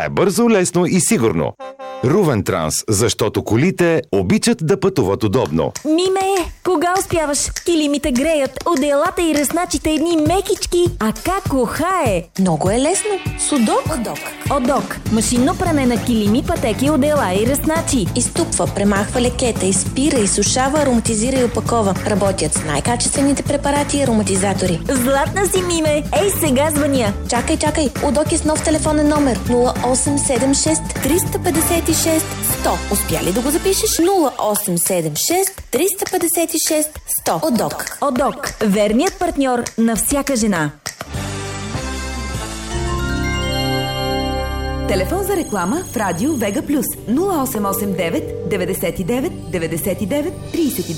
е бързо, лесно и сигурно. Рувен Транс, защото колите обичат да пътуват удобно. Миме, кога успяваш? Килимите греят, одеялата и ръсначите едни мекички. А как ухае? Много е лесно. С Одок. Одок. Машинно пране на килими, пътеки, одеяла и ръсначи. Изтупва, премахва лекета, изпира, изсушава, ароматизира и опакова. Работят с най-качествените препарати и ароматизатори. Златна си, Миме! Ей, сега звъня! Чакай! Одок е с нов телефонен номер 0876 356 100. Успя ли да го запишеш? 0876 356 100. Одок. Верният партньор на всяка жена. Телефон за реклама в радио Вега Плюс 0889 99 99 39.